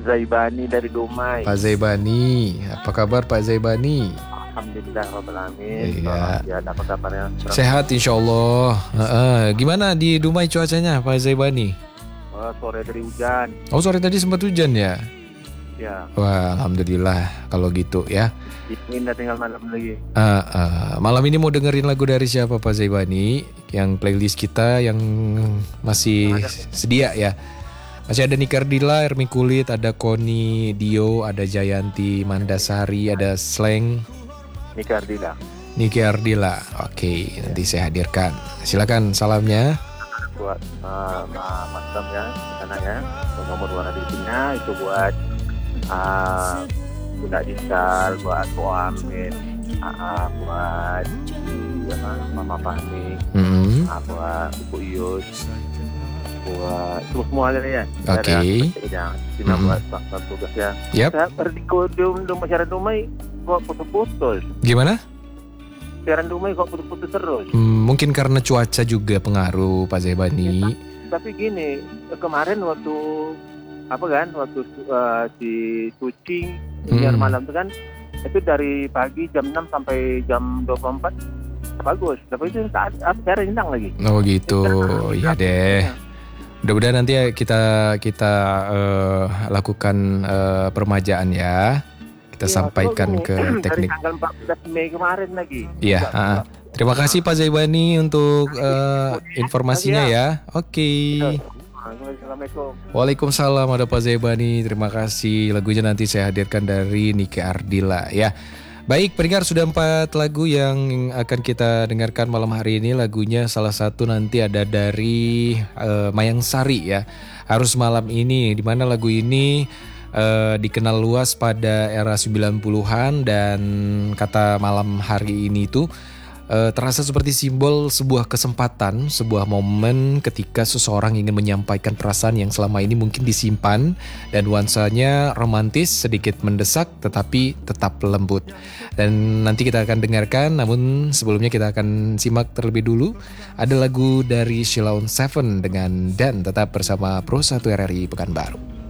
Zaibani dari Dumai. Pak Zaibani, apa kabar Pak Zaibani? Alhamdulillah Rabbil Alamin. Iya. Ya, apa kabarnya? Sehat insya Allah. Gimana di Dumai cuacanya Pak Zaibani? Sore dari hujan. Oh, sore tadi sempat hujan ya? Ya, Wah, alhamdulillah kalau gitu ya. dingin tinggal malam lagi. Malam ini mau dengerin lagu dari siapa Pak Zaibani? Yang playlist kita yang masih sedia ya. Masih ada Nika Ardila, Ermi Kulit, ada Koni Dio, ada Jayanti Mandasari, ada Sleng, Nika Ardila. Niki Ardila. Oke, nanti saya hadirkan. Silakan salamnya. Buat Mas Sam ya, sana ya. Nomor warna disininya itu buat Bunda Disal, buat Ko Amin, buat Mama Fahmi, buat Ibu Iyus, buat semua ya. Oke. Cina buat Pak tugas ya. Yap. Saya berdikudum masyarakat Dumai kok putus-putus. Gimana? Siaran Dumai kok putus-putus terus. Mungkin karena cuaca juga pengaruh Pak Zaibani. Tapi gini, kemarin waktu si Suci siar malam itu kan itu dari pagi jam 6 sampai jam 24 bagus. Tapi itu saat siaran hilang lagi. Oh gitu. Iya deh. Mudah-mudahan nanti kita lakukan permajaan ya. Kita sampaikan ke teknik. Dari tanggal 14 Mei kemarin lagi. Iya. Terima kasih Pak Zaibani untuk informasinya ya. Oke. Assalamualaikum. Waalaikumsalam, ada Pak Zaibani. Terima kasih. Lagunya nanti saya hadirkan dari Nika Ardila ya. Baik, pendengar, sudah 4 lagu yang akan kita dengarkan malam hari ini. Lagunya salah satu nanti ada dari Mayang Sari ya. Harus Malam Ini, di mana lagu ini dikenal luas pada era 90-an dan kata malam hari ini itu terasa seperti simbol sebuah kesempatan, sebuah momen ketika seseorang ingin menyampaikan perasaan yang selama ini mungkin disimpan dan nuansanya romantis, sedikit mendesak tetapi tetap lembut. Dan nanti kita akan dengarkan, namun sebelumnya kita akan simak terlebih dulu ada lagu dari Sheila on 7 dengan Dan. Tetap bersama Pro 1 RRI Pekanbaru.